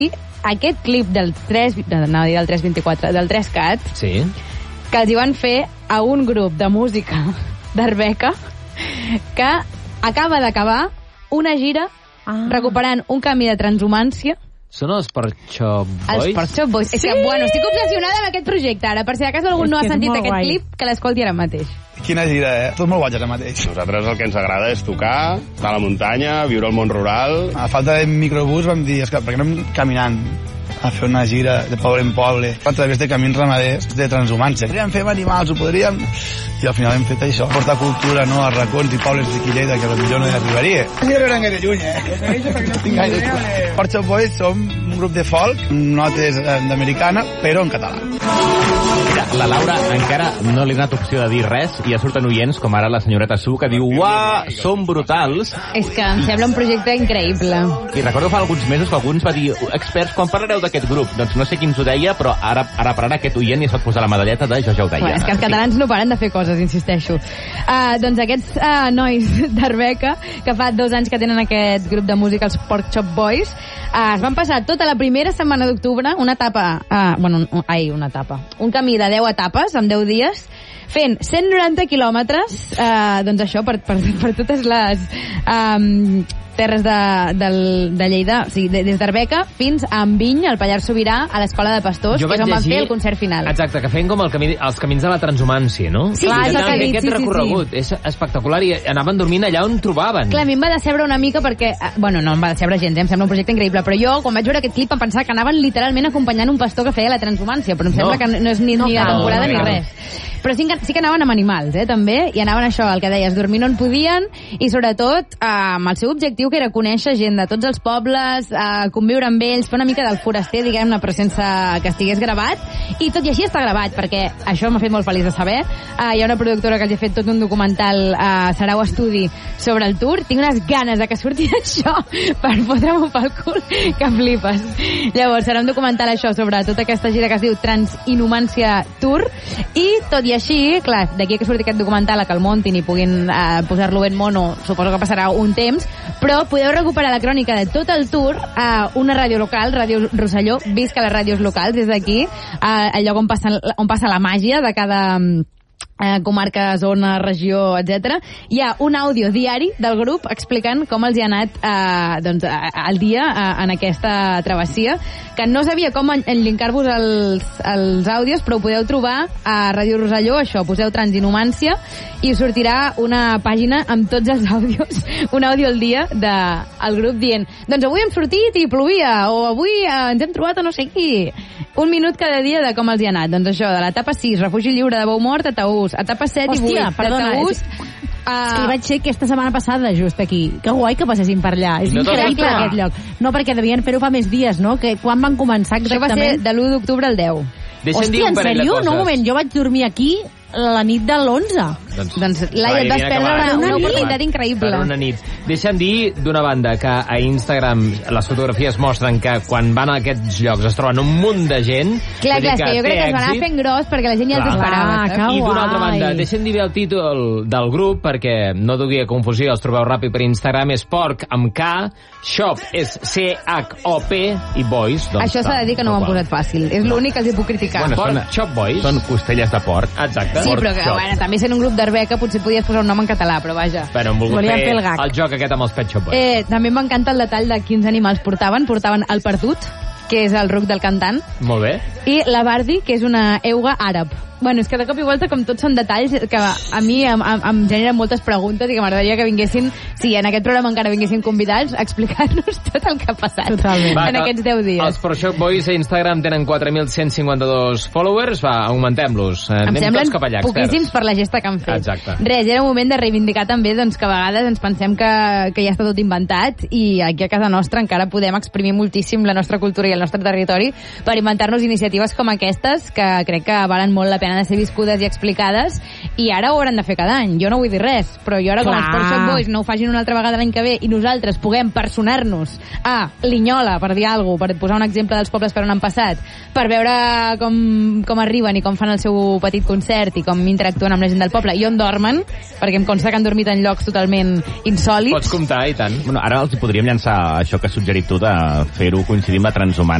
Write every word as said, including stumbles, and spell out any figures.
aquest clip del tres... No, del tres vint-i-quatre, del tres cat, sí. que els hi van fer a un grup de música d'Arbeca que acaba d'acabar una gira ah. recuperant un camí de transhumància. Són els Pork Chop Boys? Els Pork Chop Boys. Sí! És que, bueno, estic obsessionada amb aquest projecte ara. Per si de cas algú no ha sentit aquest guai. clip, que l'escolti ara mateix. Quina gira, eh? Tot molt guai ara mateix. Nosaltres el que ens agrada és tocar, estar a la muntanya, viure al món rural. A falta de microbús vam dir, esclar, per què no anem caminant a fer una gira de poble en poble a través de camins ramaders de transhumància? Podríem fer amb animals, ho podríem... I al final hem fet això, portar cultura, no, a racons i pobles d'aquí Lleida, que potser no hi arribaria. No hi arribaran gaire lluny, eh? No tinc gaire lluny. Pork Chop Boys som un grup de folk, notes d'americana, però en català. Mira, la Laura encara no li ha donat opció de dir res i ja surten oients, com ara la senyoreta Su, que diu uah, som brutals. És que em sembla un projecte increïble. I recordo fa alguns mesos que algú ens va dir, experts, quan parlareu d'aquest grup? Doncs no sé qui ens ho deia, però ara, ara per ara aquest oient ja es pot posar la medalleta de jo ja ho deia. Bueno, és que els catalans no paren de fer coses, insisteixo. Uh, doncs aquests uh, nois d'Arbeca, que fa dos anys que tenen aquest grup de música, els Pork Chop Boys, uh, es van passar tota la primera setmana d'octubre, una etapa, uh, bueno, un, ai, una etapa, un camí de deu etapes, en deu dies, fent cent noranta quilòmetres, uh, doncs això, per, per, per totes les... Um, terres de, de, de Lleida, o sigui, des d'Arbeca fins a Enviny, al Pallars Sobirà, a l'Escola de Pastors, que és on van fer el concert final. Exacte, que feien com el camí, els camins de la transhumància, no? Sí, clar, sí, sí, sí, aquest sí, recorregut sí, sí. és espectacular i anaven dormint allà on trobaven. Clar, a mi em va decebre una mica perquè... Bueno, no em va decebre gens, eh? Em sembla un projecte increïble, però jo, quan vaig veure aquest clip, em pensava que anaven literalment acompanyant un pastor que feia la transhumància, però em sembla no. que no és ni, no, ni la temporada no, no, ni res. Però sí que, sí que anaven amb animals, eh, també, i anaven això, el que deies, dormir on podien, i sobretot eh, amb el seu objectiu, que era conèixer gent de tots els pobles, eh, conviure amb ells, fer una mica del foraster, diguem-ne, però sense que estigués gravat, i tot i així està gravat, perquè això m'ha fet molt feliç de saber. Eh, hi ha una productora que els ha fet tot un documental a eh, Sarau Estudi sobre el tour. Tinc unes ganes de que surti això per fotre-m'ho pel cul, que flipes. Llavors, serà un documental això sobre tota aquesta gira que es diu Transinhumància Tour, i tot i així, clar, d'aquí que surti aquest documental a que el muntin i puguin eh, posar-lo ben mono, suposo que passarà un temps, però podeu recuperar la crònica de tot el tour a una ràdio local, Ràdio Rosselló, visca les ràdios locals, des d'aquí, el lloc on passa, on passa la màgia de cada... Eh, comarca, zona, regió, etcètera. Hi ha un àudio diari del grup explicant com els hi ha anat eh, doncs, el dia eh, en aquesta travessia, que no sabia com enllinkar-vos els, els àudios, però ho podeu trobar a Ràdio Rosselló, això, poseu Transinhumància, i us sortirà una pàgina amb tots els àudios, un àudio al dia del grup dient, doncs avui hem sortit i plovia, o avui eh, ens hem trobat a no sé qui. Un minut cada dia de com els hi ha anat. Doncs això, de l'etapa sis, refugi lliure de Bou Mort a Taús, etapa set i vuit, perdona, de Taús... És... Uh... És que hi vaig ser aquesta setmana passada, just aquí. Que guai que passessin per allà. És no increïble aquest lloc. No, perquè devien fer-ho fa més dies, no? Que quan van començar exactament... Això va ser de l'u d'octubre al deu. Deixa'm Hòstia, en sèrio? No, un moment, jo vaig dormir aquí la nit de l'onze. Doncs, doncs Laia, et vas perdre una, una oportunitat increïble. Per una nit. Deixa'm dir, d'una banda, que a Instagram les fotografies mostren que quan van a aquests llocs es troben un munt de gent. Clar, clar, és que jo crec que es van anar fent gros perquè la gent ja els esperava. Ah, I d'una altra banda, deixa'm dir bé el títol del grup, perquè no dugui a confusió, els trobeu ràpid per Instagram, és Pork amb K, Shop és C H O P i Boys. Doncs, això s'ha de dir que no ho han posat fàcil. És l'únic que els hi puc criticar. Bueno, Pork Chop Boys. Són costelles de porc. Exacte. Sí, però que, bueno, també sent un grup d'Arbeca potser podies posar un nom en català, però vaja. Però hem volgut Volien fer fer el, el joc aquest amb els Pet Shop Boys. Eh, també m'encanta el detall de quins animals portaven. Portaven el perdut, que és el ruc del cantant. Molt bé. I la Bardi, que és una euga àrab. Bueno, és que de cop i volta, com tots són detalls, que a mi em, em, em generen moltes preguntes i que m'agradaria que vinguessin, si en aquest programa encara vinguessin convidats, a explicar-nos tot el que ha passat Totalment. Va, en va, aquests deu dies. Els Pork Chop Boys a Instagram tenen quatre mil cent cinquanta-dos followers. Va, augmentem-los. Em Anem semblen tots cap allà, poquíssims per la gesta que han fet. Exacte. Res, era un moment de reivindicar també doncs, que a vegades ens pensem que, que ja està tot inventat i aquí a casa nostra encara podem exprimir moltíssim la nostra cultura i el nostre territori per inventar-nos iniciatives com aquestes, que crec que valen molt la pena de ser viscudes i explicades, i ara ho hauran de fer cada any. Jo no vull dir res, però jo ara, Clar. com els Pork Chop Boys no ho facin una altra vegada l'any que ve i nosaltres puguem personar-nos a Linyola, per dir alguna cosa, per posar un exemple dels pobles per on han passat, per veure com, com arriben i com fan el seu petit concert i com interactuen amb la gent del poble i on dormen, perquè em consta que han dormit en llocs totalment insòlids. Pots comptar, i tant. Bueno, ara els podríem llançar això que has suggerit tu de fer-ho coincidir amb la transhumància.